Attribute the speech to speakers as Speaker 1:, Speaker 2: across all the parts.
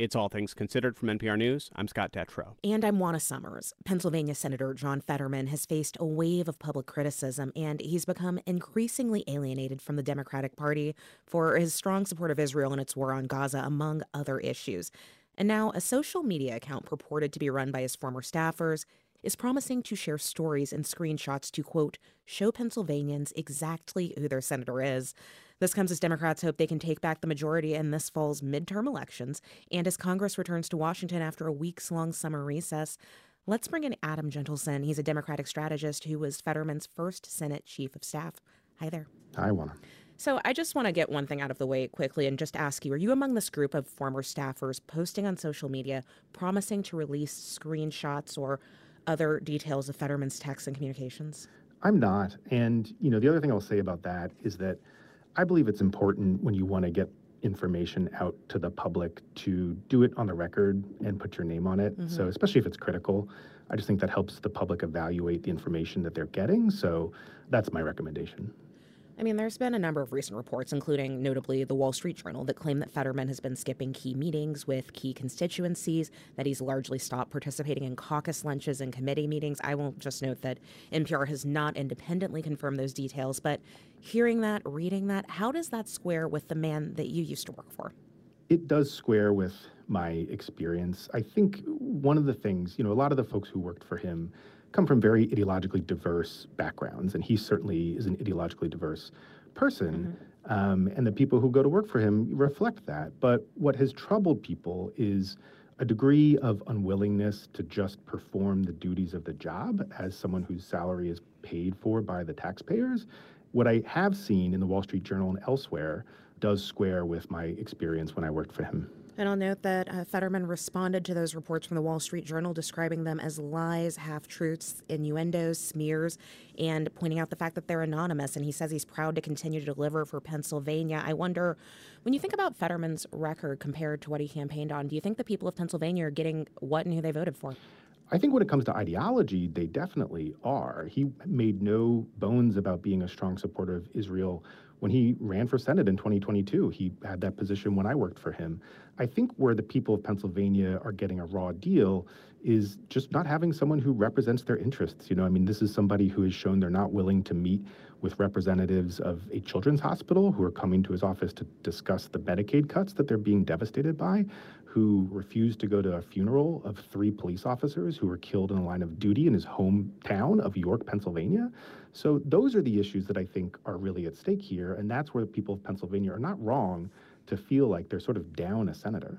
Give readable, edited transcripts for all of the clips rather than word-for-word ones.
Speaker 1: It's All Things Considered from NPR News. I'm Scott Detrow.
Speaker 2: And I'm Juana Summers. Pennsylvania Senator John Fetterman has faced a wave of public criticism, and he's become increasingly alienated from the Democratic Party for his strong support of Israel and its war on Gaza, among other issues. And now a social media account purported to be run by his former staffers is promising to share stories and screenshots to, quote, show Pennsylvanians exactly who their senator is. This comes as Democrats hope they can take back the majority in this fall's midterm elections and as Congress returns to Washington after a weeks-long summer recess. Let's bring in Adam Gentleson. He's a Democratic strategist who was Fetterman's first Senate chief of staff. Hi there.
Speaker 3: Hi, Juana.
Speaker 2: So I just want to get one thing out of the way quickly and just ask you, are you among this group of former staffers posting on social media promising to release screenshots or other details of Fetterman's texts and communications?
Speaker 3: I'm not. And, the other thing I'll say about that is that I believe it's important when you want to get information out to the public to do it on the record and put your name on it. Mm-hmm. So especially if it's critical, I just think that helps the public evaluate the information that they're getting. So that's my recommendation.
Speaker 2: I mean, there's been a number of recent reports, including notably the Wall Street Journal, that claim that Fetterman has been skipping key meetings with key constituencies, that he's largely stopped participating in caucus lunches and committee meetings. I will just note that NPR has not independently confirmed those details, but hearing that, reading that, how does that square with the man that you used to work for?
Speaker 3: It does square with my experience. I think one of the things, a lot of the folks who worked for him come from very ideologically diverse backgrounds, and he certainly is an ideologically diverse person. Mm-hmm. And the people who go to work for him reflect that. But what has troubled people is a degree of unwillingness to just perform the duties of the job as someone whose salary is paid for by the taxpayers. What I have seen in the Wall Street Journal and elsewhere does square with my experience when I worked for him.
Speaker 2: And I'll note that Fetterman responded to those reports from the Wall Street Journal, describing them as lies, half-truths, innuendos, smears, and pointing out the fact that they're anonymous. And he says he's proud to continue to deliver for Pennsylvania. I wonder, when you think about Fetterman's record compared to what he campaigned on, do you think the people of Pennsylvania are getting what and who they voted for?
Speaker 3: I think when it comes to ideology, they definitely are. He made no bones about being a strong supporter of Israel. When he ran for Senate in 2022, he had that position when I worked for him. I think where the people of Pennsylvania are getting a raw deal is just not having someone who represents their interests. This is somebody who has shown they're not willing to meet with representatives of a children's hospital who are coming to his office to discuss the Medicaid cuts that they're being devastated by, who refused to go to a funeral of 3 police officers who were killed in the line of duty in his hometown of York, Pennsylvania. So those are the issues that I think are really at stake here, and that's where the people of Pennsylvania are not wrong to feel like they're sort of down a senator.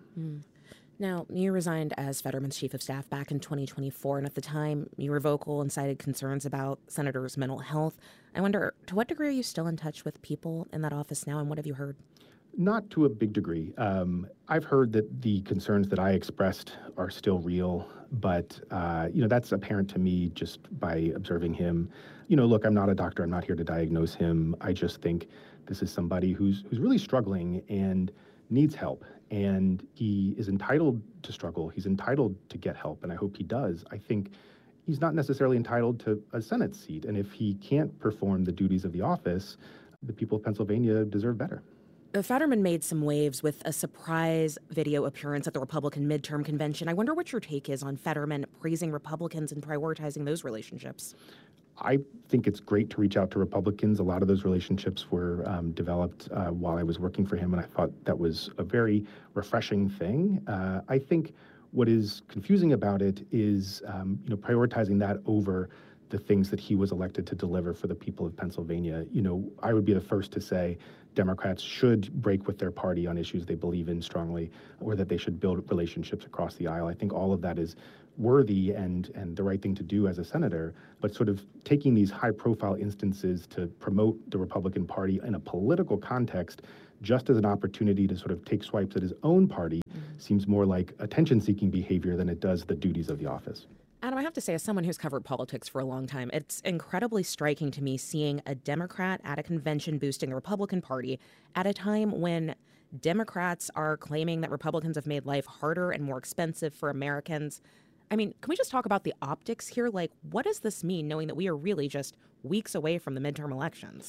Speaker 2: Now, you resigned as Fetterman's chief of staff back in 2024, and at the time, you were vocal and cited concerns about senators' mental health. I wonder, to what degree are you still in touch with people in that office now, and what have you heard?
Speaker 3: Not to a big degree. I've heard that the concerns that I expressed are still real, but that's apparent to me just by observing him. Look, I'm not a doctor. I'm not here to diagnose him. I just think this is somebody who's really struggling and needs help, and he is entitled to struggle. He's entitled to get help, and I hope he does. I think he's not necessarily entitled to a Senate seat, and if he can't perform the duties of the office, the people of Pennsylvania deserve better.
Speaker 2: Fetterman made some waves with a surprise video appearance at the Republican midterm convention. I wonder what your take is on Fetterman praising Republicans and prioritizing those relationships.
Speaker 3: I think it's great to reach out to Republicans. A lot of those relationships were developed while I was working for him, and I thought that was a very refreshing thing. I think what is confusing about it is prioritizing that over the things that he was elected to deliver for the people of Pennsylvania. I would be the first to say Democrats should break with their party on issues they believe in strongly, or that they should build relationships across the aisle. I think all of that is worthy and the right thing to do as a senator, but sort of taking these high-profile instances to promote the Republican Party in a political context just as an opportunity to sort of take swipes at his own party seems more like attention-seeking behavior than it does the duties of the office.
Speaker 2: Adam, I have to say, as someone who's covered politics for a long time, it's incredibly striking to me seeing a Democrat at a convention boosting the Republican Party at a time when Democrats are claiming that Republicans have made life harder and more expensive for Americans. I mean, can we just talk about the optics here? Like, what does this mean, knowing that we are really just weeks away from the midterm elections?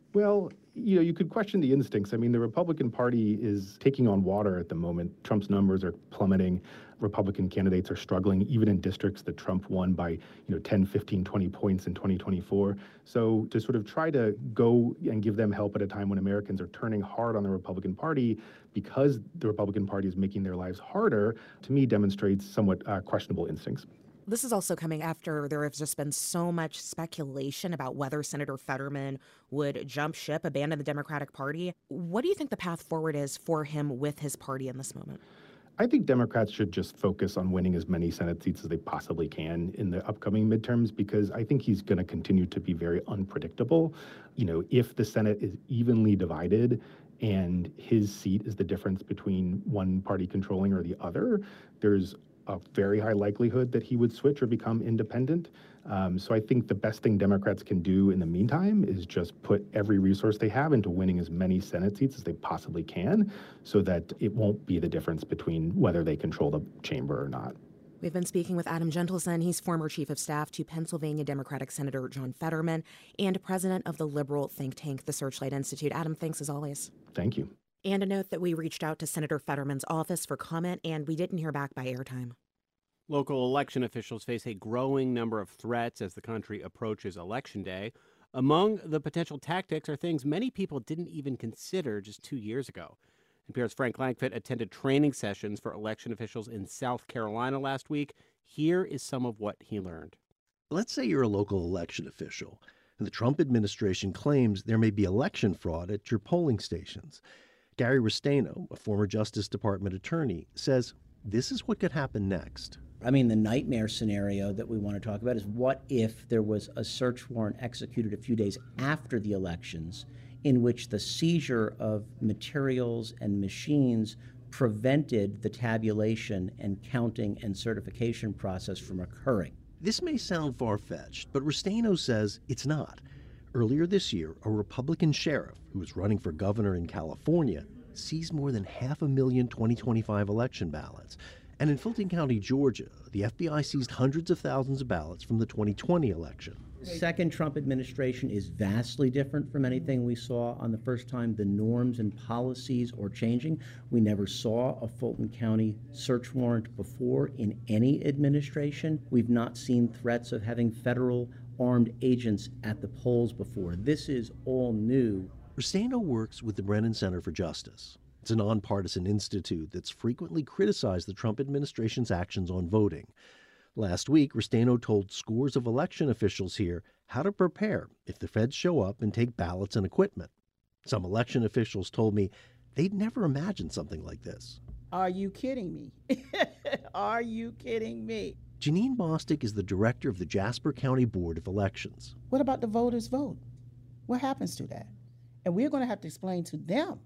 Speaker 3: Well, you could question the instincts. I mean, the Republican Party is taking on water at the moment. Trump's numbers are plummeting. Republican candidates are struggling, even in districts that Trump won by, 10, 15, 20 points in 2024. So to sort of try to go and give them help at a time when Americans are turning hard on the Republican Party because the Republican Party is making their lives harder, to me demonstrates somewhat questionable instincts.
Speaker 2: This is also coming after there has just been so much speculation about whether Senator Fetterman would jump ship, abandon the Democratic Party. What do you think the path forward is for him with his party in this moment?
Speaker 3: I think Democrats should just focus on winning as many Senate seats as they possibly can in the upcoming midterms, because I think he's going to continue to be very unpredictable. If the Senate is evenly divided and his seat is the difference between one party controlling or the other, there's a very high likelihood that he would switch or become independent. So I think the best thing Democrats can do in the meantime is just put every resource they have into winning as many Senate seats as they possibly can, so that it won't be the difference between whether they control the chamber or not.
Speaker 2: We've been speaking with Adam Gentleson. He's former chief of staff to Pennsylvania Democratic Senator John Fetterman and president of the liberal think tank, the Searchlight Institute. Adam, thanks as always.
Speaker 3: Thank you.
Speaker 2: And a note that we reached out to Senator Fetterman's office for comment, and we didn't hear back by airtime.
Speaker 1: Local election officials face a growing number of threats as the country approaches Election Day. Among the potential tactics are things many people didn't even consider just 2 years ago. NPR's Frank Langfitt attended training sessions for election officials in South Carolina last week. Here is some of what he learned.
Speaker 4: Let's say you're a local election official, and the Trump administration claims there may be election fraud at your polling stations. Gary Restaino, a former Justice Department attorney, says this is what could happen next.
Speaker 5: I mean, the nightmare scenario that we want to talk about is what if there was a search warrant executed a few days after the elections in which the seizure of materials and machines prevented the tabulation and counting and certification process from occurring.
Speaker 4: This may sound far-fetched, but Restaino says it's not. Earlier this year, a Republican sheriff who was running for governor in California seized more than 500,000 2025 election ballots. And in Fulton County, Georgia, the FBI seized hundreds of thousands of ballots from the 2020 election.
Speaker 5: The second Trump administration is vastly different from anything we saw on the first time. The norms and policies are changing. We never saw a Fulton County search warrant before in any administration. We've not seen threats of having federal armed agents at the polls before. This is all new.
Speaker 4: Restaino works with the Brennan Center for Justice. It's a nonpartisan institute that's frequently criticized the Trump administration's actions on voting. Last week, Restaino told scores of election officials here how to prepare if the feds show up and take ballots and equipment. Some election officials told me they'd never imagined something like this.
Speaker 6: Are you kidding me? Are you kidding me?
Speaker 4: Janine Bostic is the director of the Jasper County Board of Elections.
Speaker 6: What about the voters' vote? What happens to that? And we're going to have to explain to them.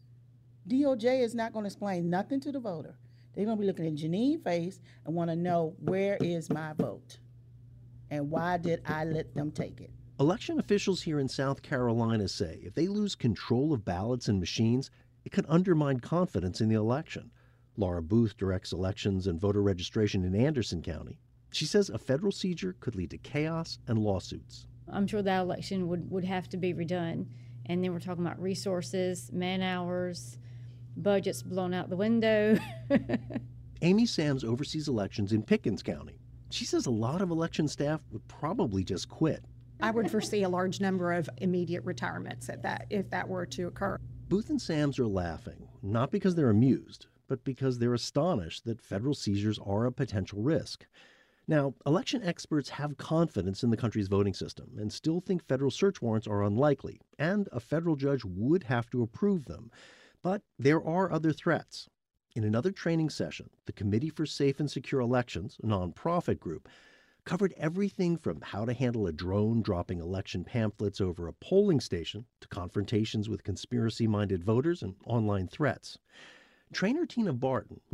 Speaker 6: DOJ is not going to explain nothing to the voter. They're going to be looking at Janine's face and want to know, where is my vote? And why did I let them take it?
Speaker 4: Election officials here in South Carolina say if they lose control of ballots and machines, it could undermine confidence in the election. Laura Booth directs elections and voter registration in Anderson County. She says a federal seizure could lead to chaos and lawsuits.
Speaker 7: I'm sure that election would have to be redone. And then we're talking about resources, man hours, budgets blown out the window.
Speaker 4: Amy Sams oversees elections in Pickens County. She says a lot of election staff would probably just quit.
Speaker 8: I would foresee a large number of immediate retirements if that were to occur.
Speaker 4: Booth and Sams are laughing, not because they're amused, but because they're astonished that federal seizures are a potential risk. Now, election experts have confidence in the country's voting system and still think federal search warrants are unlikely, and a federal judge would have to approve them. But there are other threats. In another training session, the Committee for Safe and Secure Elections, a nonprofit group, covered everything from how to handle a drone dropping election pamphlets over a polling station to confrontations with conspiracy-minded voters and online threats. Trainer Tina Barton,